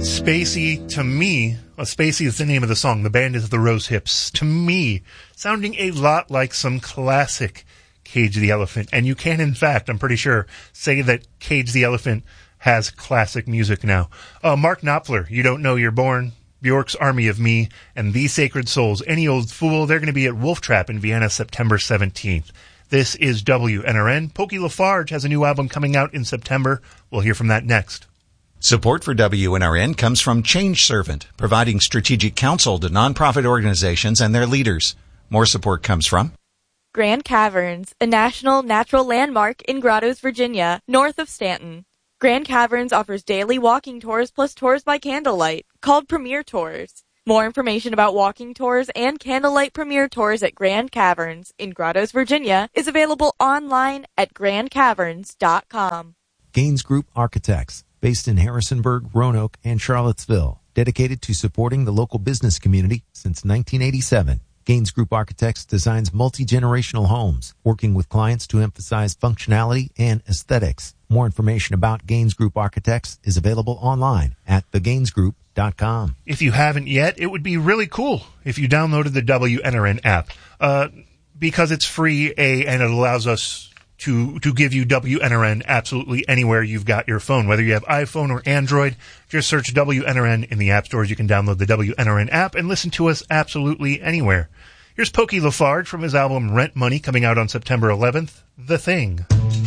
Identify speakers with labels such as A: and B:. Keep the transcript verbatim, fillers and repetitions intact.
A: Spacey, to me, well, Spacey is the name of the song. The band is the Rose Hips. To me, sounding a lot like some classic Cage the Elephant. And you can, in fact, I'm pretty sure, say that Cage the Elephant has classic music now. Uh, Mark Knopfler, You Don't Know You're Born, Bjork's Army of Me, and The Sacred Souls, Any Old Fool. They're going to be at Wolf Trap in Vienna September seventeenth. This is W N R N. Pokey Lafarge has a new album coming out in September. We'll hear from that next.
B: Support for W N R N comes from Change Servant, providing strategic counsel to nonprofit organizations and their leaders. More support comes from
C: Grand Caverns, a national natural landmark in Grottoes, Virginia, north of Stanton. Grand Caverns offers daily walking tours plus tours by candlelight, called Premier Tours. More information about walking tours and candlelight Premier Tours at Grand Caverns in Grottoes, Virginia is available online at grand caverns dot com.
D: Gaines Group Architects, based in Harrisonburg, Roanoke, and Charlottesville, dedicated to supporting the local business community since nineteen eighty-seven. Gaines Group Architects designs multi-generational homes, working with clients to emphasize functionality and aesthetics. More information about Gaines Group Architects is available online at the gaines group dot com.
A: If you haven't yet, it would be really cool if you downloaded the W N R N app, uh, because it's free, a, and it allows us to to give you W N R N absolutely anywhere you've got your phone. Whether you have iPhone or Android, just search W N R N in the app stores. You can download the W N R N app and listen to us absolutely anywhere. Here's Pokey Lafarge from his album Rent Money, coming out on September eleventh, The Thing.